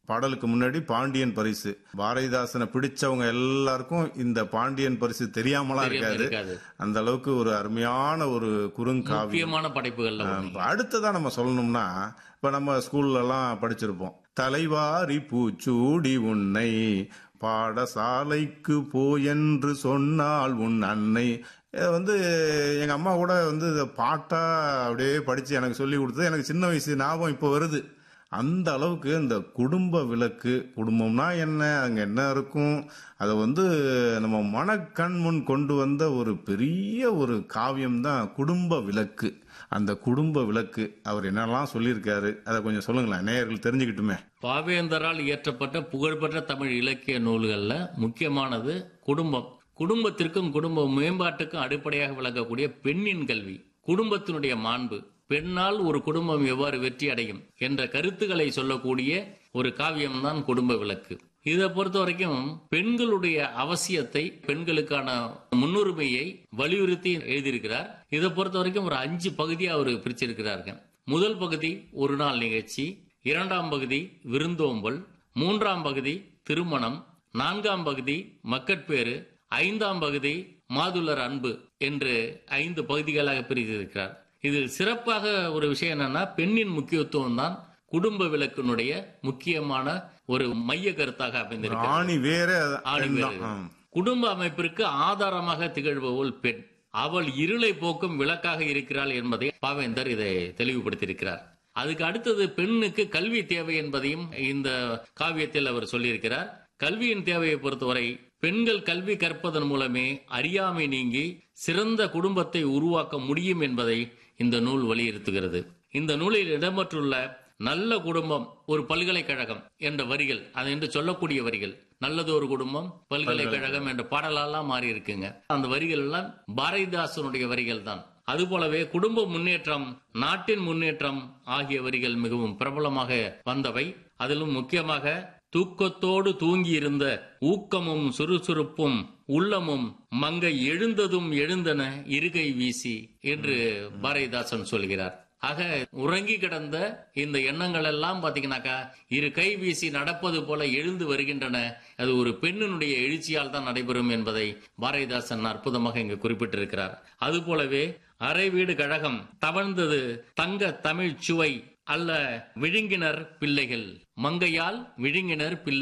பாடலுக்கு முன்னாடி பாண்டியன் பரிசு. பாரதிதாசனை பிடிச்சவங்க எல்லாருக்கும் இந்த பாண்டியன் பரிசு தெரியாமலாம் இருக்காது. அந்த அளவுக்கு ஒரு அருமையான ஒரு குறுங்காவியம், முக்கியமான படைப்புகள். அடுத்ததா நம்ம சொல்லணும்னா, இப்ப நம்ம ஸ்கூல்ல எல்லாம் படிச்சிருப்போம், தலைவாரி பூச்சூடி உன்னை பாடசாலைக்கு போ என்று சொன்னால் உன் அன்னை. எங்க அம்மா கூட இதை பாட்டா அப்படியே படிச்சு எனக்கு சொல்லி கொடுத்தது எனக்கு சின்ன வயசு ஞாபகம் இப்போ வருது. அந்த அளவுக்கு இந்த குடும்ப விளக்கு, குடும்பம்னா என்ன, அங்க என்ன இருக்கும், அதை நம்ம மனக்கண் முன் கொண்டு வந்த ஒரு பெரிய ஒரு காவியம் தான் குடும்ப விளக்கு. அந்த குடும்ப விளக்கு அவர் என்னெல்லாம் சொல்லியிருக்காரு, அதை கொஞ்சம் சொல்லுங்களேன், நேயர்கள் தெரிஞ்சுக்கிட்டுமே. பாவேந்தரால் இயற்றப்பட்ட புகழ்பெற்ற தமிழ் இலக்கிய நூல்கள்ல முக்கியமானது குடும்பம். குடும்பத்திற்கும் குடும்ப மேம்பாட்டுக்கும் அடிப்படையாக விளங்கக்கூடிய பெண்ணின் கல்வி, குடும்பத்தினுடைய மாண்பு, பெண்ணால் ஒரு குடும்பம் எவ்வாறு வெற்றி அடையும் என்ற கருத்துக்களை சொல்லக்கூடிய ஒரு காவியம் தான் குடும்ப விளக்கு. இதை பொறுத்த வரைக்கும் பெண்களுடைய அவசியத்தை, பெண்களுக்கான முன்னுரிமையை வலியுறுத்தி எழுதியிருக்கிறார். இதை பொறுத்த வரைக்கும் ஒரு 5 பகுதியா அவர் பிரிச்சிருக்கிறார்கள். முதல் பகுதி ஒரு நாள் நிகழ்ச்சி, 2ஆம் பகுதி விருந்தோம்பல், 3ஆம் பகுதி திருமணம், 4ஆம் பகுதி மக்கட்பேறு, 5ஆம் பகுதி மாதுளர் அன்பு என்று 5 பகுதிகளாக பிரித்திருக்கிறார். இதில் சிறப்பாக ஒரு விஷயம் என்னன்னா, பெண்ணின் முக்கியத்துவம் தான் குடும்ப விளக்கினுடைய முக்கியமான ஒரு மைய கருத்தாக அமைந்திருக்கிறது. குடும்ப அமைப்பிற்கு ஆதாரமாக திகழ்பவள் பெண். அவள் இருளை போக்கும் விளக்காக இருக்கிறாள் என்பதை பாவேந்தர் இதை தெளிவுபடுத்தியிருக்கிறார். அதுக்கு அடுத்தது பெண்ணுக்கு கல்வி தேவை என்பதையும் இந்த காவியத்தில் அவர் சொல்லியிருக்கிறார். கல்வியின் தேவையை பொறுத்தவரை பெண்கள் கல்வி கற்பதன் மூலமே அறியாமை நீங்கி சிறந்த குடும்பத்தை உருவாக்க முடியும் என்பதை இந்த நூல் வலியுறுத்துகிறது. இந்த நூலில் இடம்பெற்றுள்ள நல்ல குடும்பம் ஒரு பல்கலைக்கழகம் என்ற வரிகள், அது என்று சொல்லக்கூடிய வரிகள், நல்லது ஒரு குடும்பம் பல்கலைக்கழகம் என்ற பாடலெல்லாம் மாறி இருக்குங்க. அந்த வரிகள் எல்லாம் பாரதிதாசனுடைய வரிகள் தான். அதுபோலவே குடும்ப முன்னேற்றம், நாட்டின் முன்னேற்றம் ஆகிய வரிகள் மிகவும் பிரபலமாக வந்தவை. அதிலும் முக்கியமாக தூக்கத்தோடு தூங்கியிருந்த ஊக்கமும் சுறுசுறுப்பும் உள்ளமும் மங்கை எழுந்ததும் எழுந்தன இருகை வீசி என்று பாரதிதாசன் சொல்கிறார். ஆக உறங்கி கிடந்த இந்த எண்ணங்கள் எல்லாம் பாத்தீங்கன்னாக்கா இரு கை வீசி நடப்பது போல எழுந்து வருகின்றன. அது ஒரு பெண்ணினுடைய எழுச்சியால் தான் நடைபெறும் என்பதை பாரதிதாசன் அற்புதமாக இங்கு குறிப்பிட்டிருக்கிறார். அதுபோலவே அரை வீடு கழகம் தவழ்ந்தது தங்க தமிழ் சுவை அல்ல விழுங்கினர் பிள்ளைகள், மங்கையால் விழுங்கினர் பிள்ளை